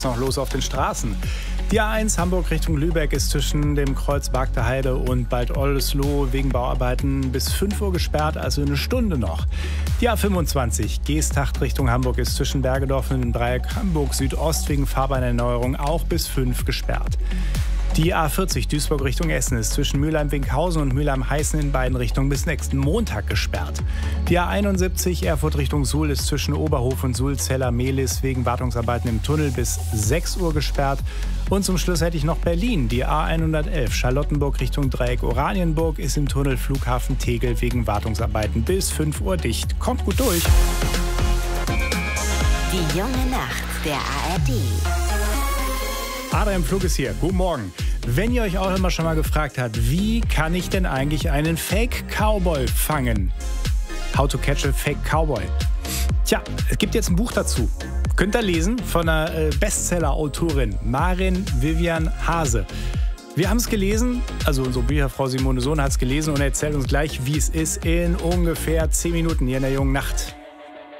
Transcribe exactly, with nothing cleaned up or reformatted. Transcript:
Noch los auf den Straßen. Die A eins Hamburg Richtung Lübeck ist zwischen dem Kreuz Bagder Heide und Bad Oldesloe wegen Bauarbeiten bis fünf Uhr gesperrt, also eine Stunde noch. Die A fünfundzwanzig Geesthacht Richtung Hamburg ist zwischen Bergedorf und dem Dreieck Hamburg Südost wegen Fahrbahnerneuerung auch bis fünf gesperrt. Die A vierzig Duisburg Richtung Essen ist zwischen Mülheim-Winkhausen und Mülheim-Heißen in beiden Richtungen bis nächsten Montag gesperrt. Die A einundsiebzig Erfurt Richtung Suhl ist zwischen Oberhof und Suhl-Zeller-Mehlis wegen Wartungsarbeiten im Tunnel bis sechs Uhr gesperrt. Und zum Schluss hätte ich noch Berlin. Die A hundertelf Charlottenburg Richtung Dreieck Oranienburg ist im Tunnel Flughafen Tegel wegen Wartungsarbeiten bis fünf Uhr dicht. Kommt gut durch. Die junge Nacht der A R D. Adrian Pflug ist hier. Guten Morgen. Wenn ihr euch auch immer schon mal gefragt habt, wie kann ich denn eigentlich einen Fake Cowboy fangen? How to catch a Fake Cowboy. Tja, es gibt jetzt ein Buch dazu. Könnt ihr lesen von einer Bestseller-Autorin, Marin Vivian Hase. Wir haben es gelesen, also unsere Bücherfrau Simone Sohn hat es gelesen und erzählt uns gleich, wie es ist, in ungefähr zehn Minuten hier in der jungen Nacht.